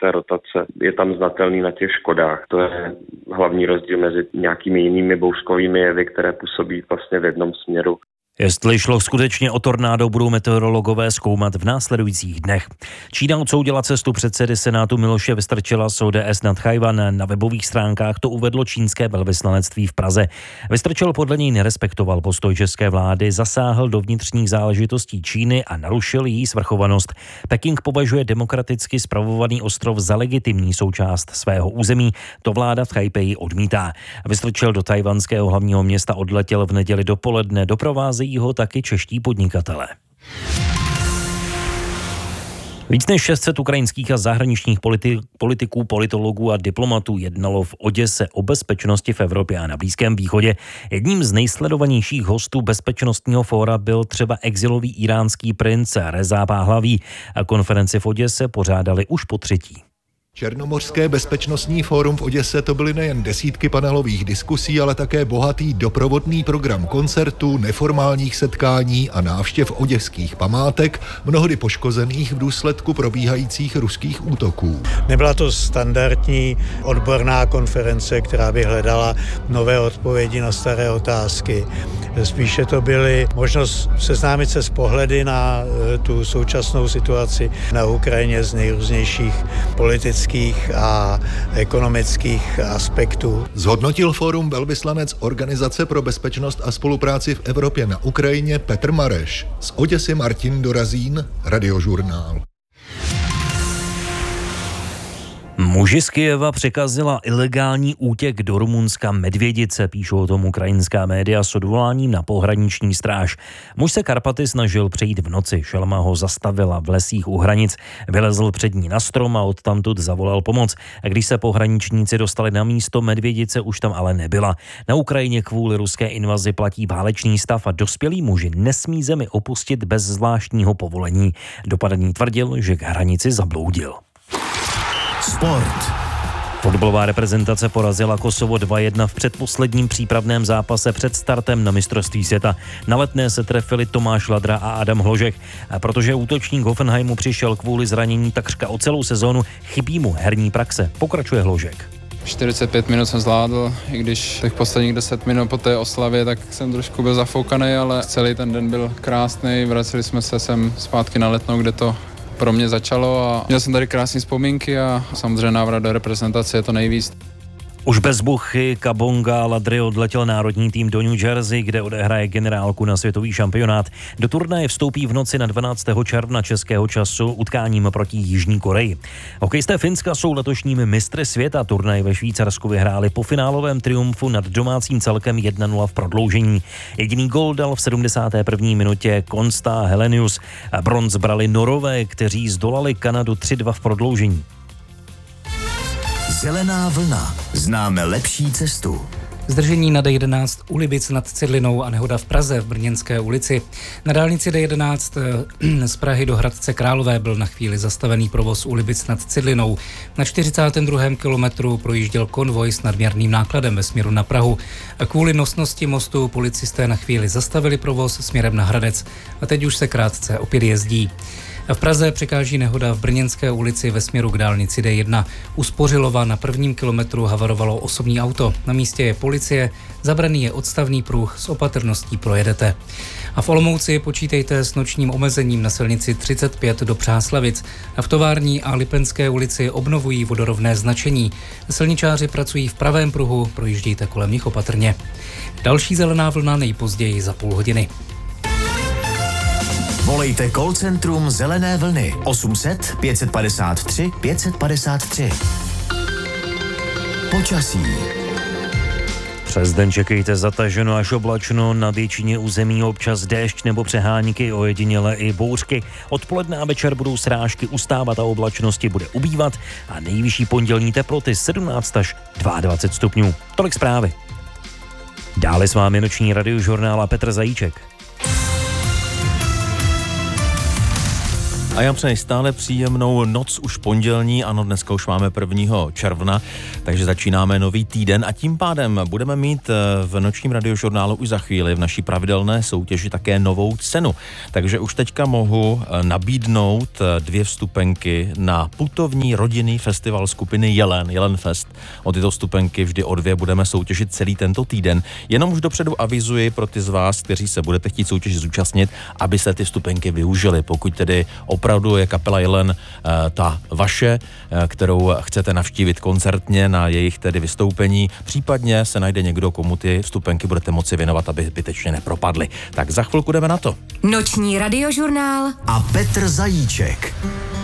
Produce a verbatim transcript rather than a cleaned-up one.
té rotace je tam znatelný na těch Škodách. To je hlavní rozdíl mezi nějakými jinými bouřkovými jevy, které působí vlastně v jednom směru. Jestli šlo skutečně o tornádo, budou meteorologové zkoumat v následujících dnech. Čína odsoudila cestu předsedy Senátu Miloše Vystrčila z O D S na Tchaj-wan. Na webových stránkách to uvedlo čínské velvyslanectví v Praze. Vystrčil podle něj nerespektoval postoj české vlády, zasáhl do vnitřních záležitostí Číny a narušil její svrchovanost. Peking považuje demokraticky spravovaný ostrov za legitimní součást svého území. To vláda v Taipei odmítá. Vystrčil do tajvanského hlavního města odletěl v neděli dopoledne, doprovázejí ho taky čeští podnikatelé. Víc než šest set ukrajinských a zahraničních politi- politiků, politologů a diplomatů jednalo v Oděse o bezpečnosti v Evropě a na Blízkém východě. Jedním z nejsledovanějších hostů bezpečnostního fóra byl třeba exilový iránský princ Reza Pahlaví. A konferenci v Oděse pořádali už po třetí. Černomořské bezpečnostní fórum v Oděse to byly nejen desítky panelových diskusí, ale také bohatý doprovodný program koncertů, neformálních setkání a návštěv oděských památek, mnohdy poškozených v důsledku probíhajících ruských útoků. Nebyla to standardní odborná konference, která by hledala nové odpovědi na staré otázky. Spíše to byly možnost seznámit se s pohledy na tu současnou situaci na Ukrajině z nejrůznějších politických a ekonomických aspektů. Zhodnotil fórum velvyslanec Organizace pro bezpečnost a spolupráci v Evropě na Ukrajině Petr Mareš. Z Oděsy Martin Dorazín, Radiožurnál. Muži z Kyjeva překazila ilegální útěk do Rumunska Medvědice, píšou o tom ukrajinská média s odvoláním na pohraniční stráž. Muž se Karpaty snažil přejít v noci, šelma ho zastavila v lesích u hranic, vylezl před ní na strom a odtamtud zavolal pomoc. A když se pohraničníci dostali na místo, Medvědice už tam ale nebyla. Na Ukrajině kvůli ruské invazi platí válečný stav a dospělí muži nesmí zemi opustit bez zvláštního povolení. Dopadení tvrdil, že k hranici zabloudil. Sport. Fotbalová reprezentace porazila Kosovo dva jedna v předposledním přípravném zápase před startem na mistrovství světa. Na Letné se trefili Tomáš Ladra a Adam Hložek. A protože útočník Hoffenheimu přišel kvůli zranění takřka o celou sezónu, chybí mu herní praxe. Pokračuje Hložek. čtyřicet pět minut jsem zvládl, i když těch posledních deset minut po té oslavě, tak jsem trošku byl zafoukaný, ale celý ten den byl krásný. Vraceli jsme se sem zpátky na Letnou, kde to pro mě začalo a měl jsem tady krásné vzpomínky a samozřejmě návrat do reprezentace je to nejvíc. Už bez Buchy, Kabonga, Ladry odletěl národní tým do New Jersey, kde odehraje generálku na světový šampionát. Do turnaje vstoupí v noci na dvanáctého června českého času utkáním proti Jižní Koreji. Hokejisté Finska jsou letošními mistry světa. Turnaj ve Švýcarsku vyhráli po finálovém triumfu nad domácím celkem jedna nula v prodloužení. Jediný gól dal v sedmdesáté první minutě Konsta Helenius. Bronz brali Norové, kteří zdolali Kanadu tři dva v prodloužení. Zelená vlna. Známe lepší cestu. Zdržení na D jedenáct u Libic nad Cidlinou a nehoda v Praze v Brněnské ulici. Na dálnici D jedenáct z Prahy do Hradce Králové byl na chvíli zastavený provoz u Libic nad Cidlinou. Na čtyřicátém druhém kilometru projížděl konvoj s nadměrným nákladem ve směru na Prahu. A kvůli nosnosti mostu policisté na chvíli zastavili provoz směrem na Hradec a teď už se krátce opět jezdí. V Praze překáží nehoda v Brněnské ulici ve směru k dálnici D jedna. U Spořilova na prvním kilometru havarovalo osobní auto. Na místě je policie, zabraný je odstavný pruh, s opatrností projedete. A v Olomouci počítejte s nočním omezením na silnici třicet pět do Přáslavic. A v Tovární a Lipenské ulici obnovují vodorovné značení. Silničáři pracují v pravém pruhu, projíždějte kolem nich opatrně. Další zelená vlna nejpozději za půl hodiny. Volejte call centrum Zelené vlny osm set pět padesát tři pět padesát tři. Počasí. Přes den čekejte zataženo až oblačno, na většině území občas déšť nebo přehánky, ojediněle i bouřky. Odpoledne a večer budou srážky ustávat a oblačnosti bude ubývat a nejvyšší pondělní teploty sedmnáct až dvacet dva stupňů. Tolik zprávy. Dále s vámi noční radiožurnál a Petr Zajíček. A já přeji stále příjemnou noc už pondělní, ano, dneska už máme prvního června, takže začínáme nový týden a tím pádem budeme mít v nočním radiožurnálu už za chvíli v naší pravidelné soutěži také novou cenu. Takže už teďka mohu nabídnout dvě vstupenky na putovní rodinný festival skupiny Jelen, Jelen Fest. O tyto vstupenky vždy o dvě budeme soutěžit celý tento týden. Jenom už dopředu avizuji pro ty z vás, kteří se budete chtít soutěži zúčastnit, aby se ty vstupenky využili. Pokud tedy opravdu je kapela Jelen ta vaše, kterou chcete navštívit koncertně na jejich tedy vystoupení, případně se najde někdo, komu ty vstupenky budete moci věnovat, aby zbytečně nepropadly. Tak za chvilku jdeme na to. Noční radiožurnál a Petr Zajíček.